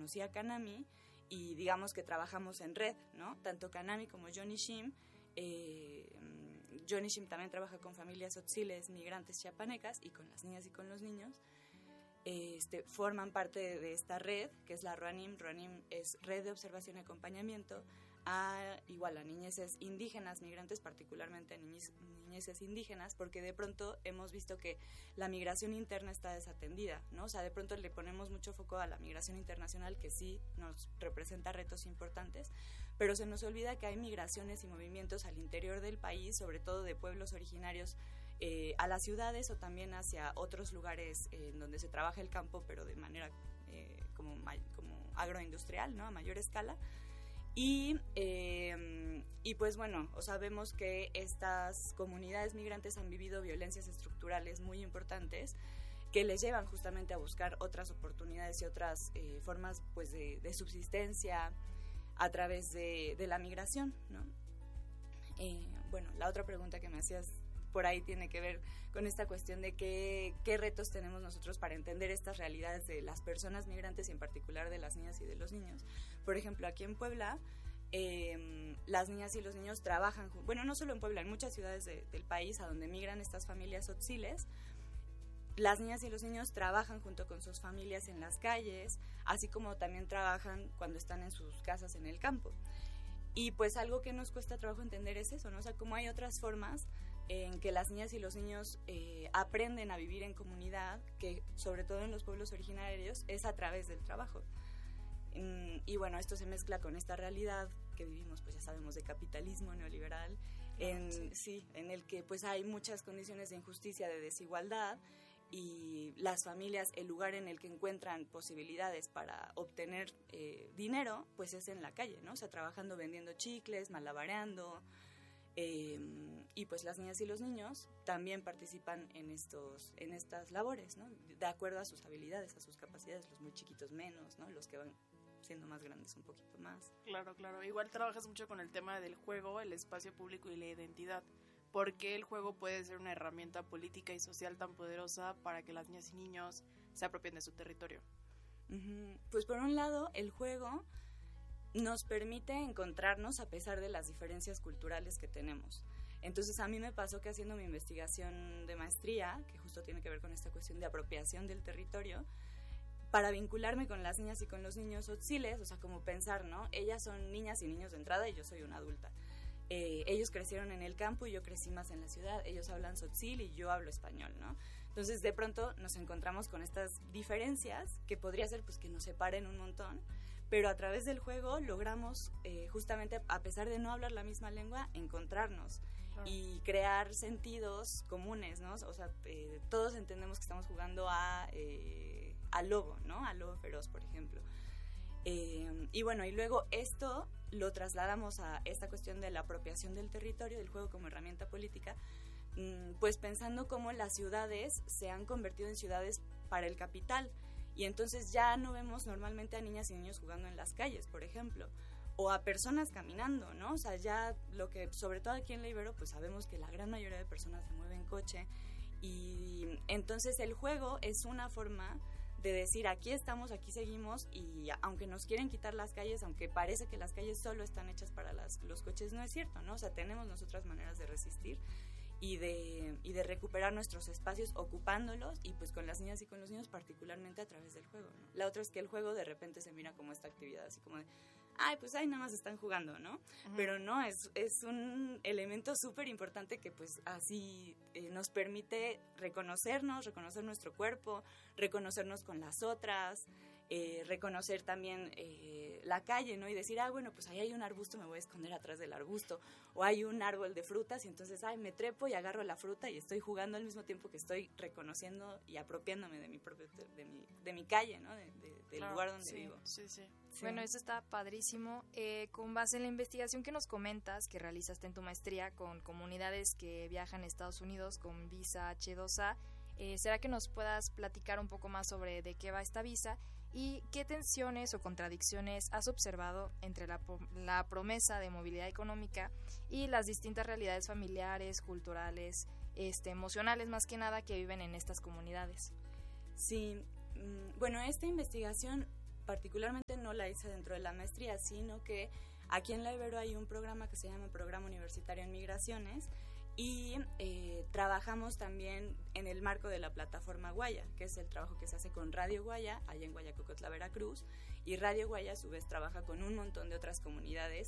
conocí a Kanami y digamos que trabajamos en red, ¿no? Tanto Kanami como Johnny Shim. Johnny Shim también trabaja con familias tzotziles, migrantes chiapanecas, y con las niñas y con los niños. Forman parte de esta red, que es la ROANIM. ROANIM es Red de Observación y Acompañamiento a niñeces indígenas, migrantes, particularmente a niñeces indígenas, porque de pronto hemos visto que la migración interna está desatendida, ¿no? O sea, de pronto le ponemos mucho foco a la migración internacional, que sí nos representa retos importantes, pero se nos olvida que hay migraciones y movimientos al interior del país, sobre todo de pueblos originarios, a las ciudades o también hacia otros lugares en donde se trabaja el campo, pero de manera como agroindustrial, ¿no? A mayor escala. Y pues bueno, o sea, vemos que estas comunidades migrantes han vivido violencias estructurales muy importantes que les llevan justamente a buscar otras oportunidades y otras formas pues de subsistencia a través de la migración, ¿no? Bueno, la otra pregunta que me hacías por ahí tiene que ver con esta cuestión de qué retos tenemos nosotros para entender estas realidades de las personas migrantes y en particular de las niñas y de los niños. Por ejemplo, aquí en Puebla, las niñas y los niños trabajan, bueno, no solo en Puebla, en muchas ciudades del país a donde migran estas familias tzotziles. Las niñas y los niños trabajan junto con sus familias en las calles, así como también trabajan cuando están en sus casas en el campo. Y pues algo que nos cuesta trabajo entender es eso, ¿no? O sea, cómo hay otras formas en que las niñas y los niños aprenden a vivir en comunidad, que sobre todo en los pueblos originarios es a través del trabajo. Y bueno, esto se mezcla con esta realidad que vivimos, pues ya sabemos, de capitalismo neoliberal, en el que pues hay muchas condiciones de injusticia, de desigualdad, y las familias, el lugar en el que encuentran posibilidades para obtener dinero, pues es en la calle, ¿no? O sea, trabajando, vendiendo chicles, malabareando, y pues las niñas y los niños también participan en estas labores, ¿no? De acuerdo a sus habilidades, a sus capacidades, los muy chiquitos menos, ¿no? Los que van siendo más grandes un poquito más. Claro. Igual trabajas mucho con el tema del juego, el espacio público y la identidad. ¿Por qué el juego puede ser una herramienta política y social tan poderosa para que las niñas y niños se apropien de su territorio? Pues por un lado, el juego nos permite encontrarnos a pesar de las diferencias culturales que tenemos. Entonces a mí me pasó que haciendo mi investigación de maestría, que justo tiene que ver con esta cuestión de apropiación del territorio, para vincularme con las niñas y con los niños tzotziles, o sea, como pensar, ¿no? Ellas son niñas y niños de entrada y yo soy una adulta. Ellos crecieron en el campo y yo crecí más en la ciudad. Ellos hablan tzotzil y yo hablo español, ¿no? Entonces, de pronto nos encontramos con estas diferencias que podría ser pues que nos separen un montón, pero a través del juego logramos justamente, a pesar de no hablar la misma lengua, encontrarnos y crear sentidos comunes, ¿no? O sea, todos entendemos que estamos jugando al lobo, ¿no? Al lobo feroz, por ejemplo. Y bueno, y luego esto lo trasladamos a esta cuestión de la apropiación del territorio, del juego como herramienta política, pues pensando cómo las ciudades se han convertido en ciudades para el capital, y entonces ya no vemos normalmente a niñas y niños jugando en las calles, por ejemplo, o a personas caminando, ¿no? O sea, ya lo que, sobre todo aquí en La Ibero, pues sabemos que la gran mayoría de personas se mueven en coche, y entonces el juego es una forma de decir, aquí estamos, aquí seguimos, y aunque nos quieren quitar las calles, aunque parece que las calles solo están hechas para los coches, no es cierto, ¿no? O sea, tenemos nosotras maneras de resistir y de recuperar nuestros espacios ocupándolos, y pues con las niñas y con los niños particularmente a través del juego, ¿no? La otra es que el juego de repente se mira como esta actividad así como de, ay, pues ahí nada más están jugando, ¿no? Uh-huh. Pero no, es un elemento súper importante que pues así nos permite reconocer nuestro cuerpo, reconocernos con las otras, reconocer también la calle, ¿no? Y decir, bueno, pues ahí hay un arbusto, me voy a esconder atrás del arbusto, o hay un árbol de frutas y entonces, me trepo y agarro la fruta y estoy jugando al mismo tiempo que estoy reconociendo y apropiándome de mi propio, de mi calle, ¿no? Del lugar donde vivo. Sí. Bueno, eso está padrísimo. Con base en la investigación que nos comentas, que realizaste en tu maestría con comunidades que viajan a Estados Unidos con visa H2A, ¿será que nos puedas platicar un poco más sobre de qué va esta visa y qué tensiones o contradicciones has observado entre la promesa de movilidad económica y las distintas realidades familiares, culturales, emocionales más que nada que viven en estas comunidades? Sí, bueno, esta investigación particularmente no la hice dentro de la maestría, sino que aquí en la Ibero hay un programa que se llama Programa Universitario en Migraciones, y trabajamos también en el marco de la plataforma Guaya, que es el trabajo que se hace con Radio Guaya, allá en Guayacocotla, Veracruz, y Radio Guaya a su vez trabaja con un montón de otras comunidades